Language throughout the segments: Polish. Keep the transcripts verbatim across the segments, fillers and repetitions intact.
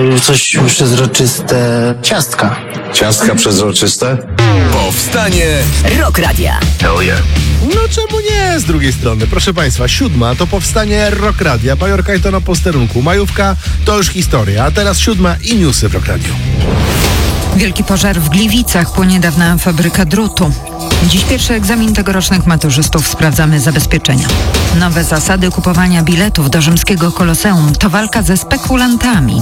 coś przezroczyste, ciastka. Ciastka przezroczyste? Powstanie Rock Radia. Hell yeah. No czemu nie z drugiej strony? Proszę Państwa, siódma to powstanie Rock Radia. Bajorka i to na posterunku. Majówka to już historia, a teraz siódma i newsy w Rock Radio. Wielki pożar w Gliwicach, płonie dawna fabryka drutu. Dziś pierwszy egzamin tegorocznych maturzystów, sprawdzamy zabezpieczenia. Nowe zasady kupowania biletów do rzymskiego Koloseum to walka ze spekulantami.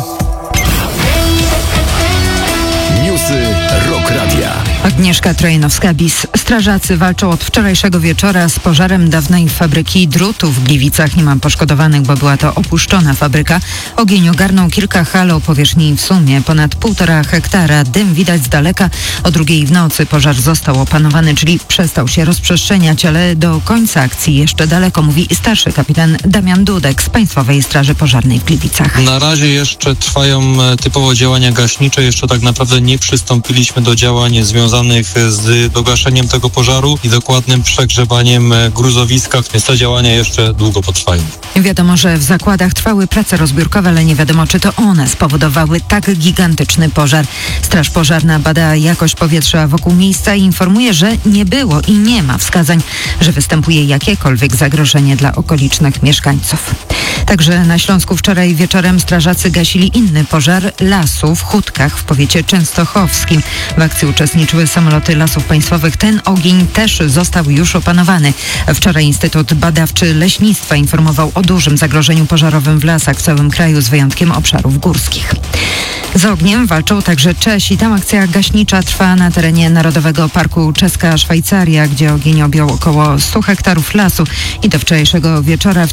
newsy Rock Radia. Agnieszka Trojanowska-Bis. Strażacy walczą od wczorajszego wieczora z pożarem dawnej fabryki drutu w Gliwicach. Nie ma poszkodowanych, bo była to opuszczona fabryka. Ogień ogarnął kilka hal o powierzchni w sumie ponad półtora hektara. Dym widać z daleka. O drugiej w nocy pożar został opanowany, czyli przestał się rozprzestrzeniać, ale do końca akcji jeszcze daleko, mówi starszy kapitan Damian Dudek z Państwowej Straży Pożarnej w Gliwicach. Na razie jeszcze trwają typowo działania gaśnicze. Jeszcze tak naprawdę nie przystąpiliśmy do działań związanych z dogaszeniem tego pożaru i dokładnym przegrzebaniem gruzowiska, więc te działania jeszcze długo potrwają. Wiadomo, że w zakładach trwały prace rozbiórkowe, ale nie wiadomo, czy to one spowodowały tak gigantyczny pożar. Straż Pożarna bada jakość powietrza wokół miejsca i informuje, że nie było i nie ma wskazań, że występuje jakiekolwiek zagrożenie dla okolicznych mieszkańców. Także na Śląsku wczoraj wieczorem strażacy gasili inny pożar lasu w Chódkach w powiecie częstochowskim. W akcji uczestniczyły samoloty Lasów Państwowych. Ten ogień też został już opanowany. Wczoraj Instytut Badawczy Leśnictwa informował o dużym zagrożeniu pożarowym w lasach w całym kraju, z wyjątkiem obszarów górskich. Z ogniem walczą także Czesi. Tam akcja gaśnicza trwa na terenie Narodowego Parku Czeska Szwajcaria, gdzie ogień objął około stu hektarów lasu i do wczorajszego wieczora